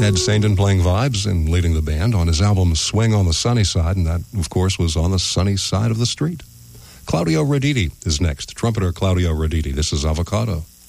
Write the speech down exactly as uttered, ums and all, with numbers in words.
Ed Saindon playing vibes and leading the band on his album Swing on the Sunny Side, and that, of course, was On the Sunny Side of the Street. Claudio Roditi is next. Trumpeter Claudio Roditi. This is Avocado.